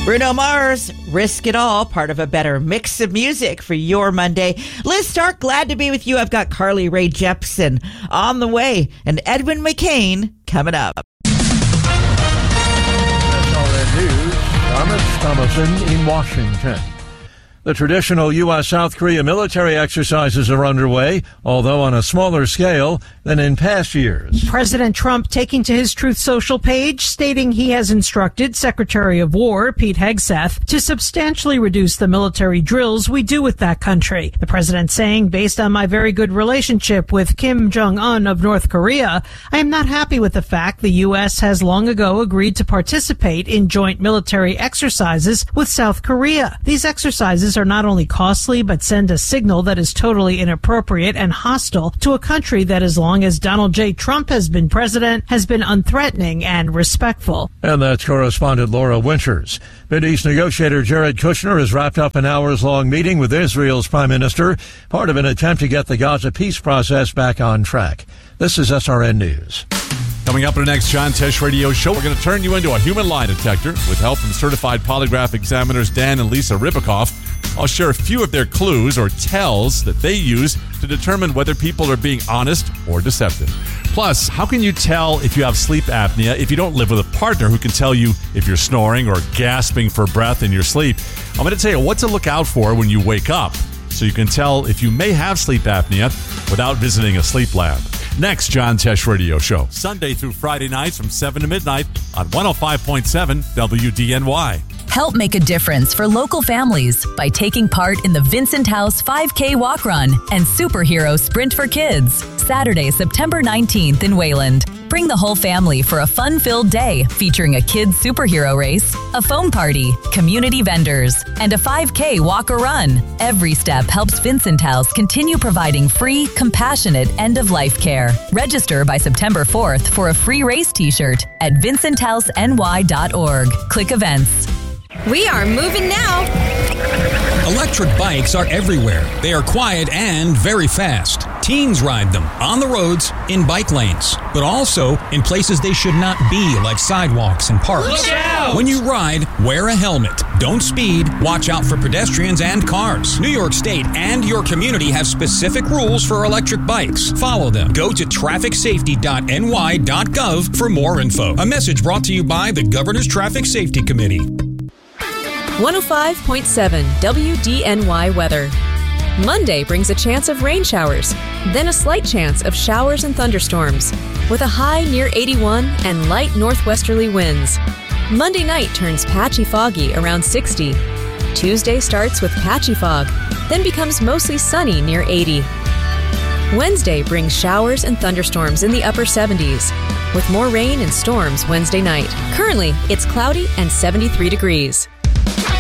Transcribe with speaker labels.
Speaker 1: Bruno Mars, Risk It All, part of a better mix of music for your Monday. Liz Stark, glad to be with you. I've got Carly Rae Jepsen on the way and Edwin McCain coming up.
Speaker 2: That's all that news. Thomas Thomason in Washington. The traditional U.S.-South Korea military exercises are underway, although on a smaller scale than in past years.
Speaker 3: President Trump taking to his Truth Social page, stating he has instructed Secretary of War Pete Hegseth to substantially reduce the military drills we do with that country. The president saying, based on my very good relationship with Kim Jong-un of North Korea, I am not happy with the fact the U.S. has long ago agreed to participate in joint military exercises with South Korea. These exercises are not only costly, but send a signal that is totally inappropriate and hostile to a country that, as long as Donald J. Trump has been president, has been unthreatening and respectful.
Speaker 2: And that's correspondent Laura Winters. Mideast negotiator Jared Kushner has wrapped up an hours-long meeting with Israel's prime minister, part of an attempt to get the Gaza peace process back on track. This is SRN News.
Speaker 4: Coming up in the next John Tesh Radio Show, we're going to turn you into a human lie detector with help from certified polygraph examiners Dan and Lisa Ribicoff. I'll share a few of their clues or tells that they use to determine whether people are being honest or deceptive. Plus, how can you tell if you have sleep apnea if you don't live with a partner who can tell you if you're snoring or gasping for breath in your sleep? I'm going to tell you what to look out for when you wake up, so you can tell if you may have sleep apnea without visiting a sleep lab. Next, John Tesh Radio Show, Sunday through Friday nights from 7 to midnight on 105.7 WDNY.
Speaker 5: Help make a difference for local families by taking part in the Vincent House 5K Walk Run and Superhero Sprint for Kids, Saturday, September 19th in Wayland. Bring the whole family for a fun-filled day featuring a kids' superhero race, a foam party, community vendors, and a 5K walk-a-run. Every step helps Vincent House continue providing free, compassionate end-of-life care. Register by September 4th for a free race t-shirt at vincenthouseny.org. Click events.
Speaker 6: We are moving now.
Speaker 7: Electric bikes are everywhere. They are quiet and very fast. Teens ride them on the roads, in bike lanes, but also in places they should not be, like sidewalks and parks.
Speaker 6: Look out!
Speaker 7: When you ride, wear a helmet. Don't speed. Watch out for pedestrians and cars. New York State and your community have specific rules for electric bikes. Follow them. Go to trafficsafety.ny.gov for more info. A message brought to you by the Governor's Traffic Safety Committee.
Speaker 6: 105.7 WDNY weather. Monday brings a chance of rain showers, then a slight chance of showers and thunderstorms, with a high near 81 and light northwesterly winds. Monday night turns patchy foggy around 60. Tuesday starts with patchy fog, then becomes mostly sunny near 80. Wednesday brings showers and thunderstorms in the upper 70s, with more rain and storms Wednesday night. Currently, it's cloudy and 73 degrees.